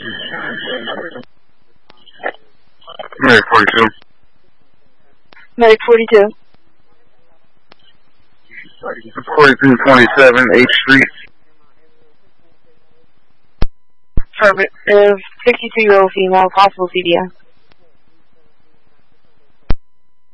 Medic 42. Medic 42. 4227 H Street. Affirmative. 62-year-old female, possible CDS.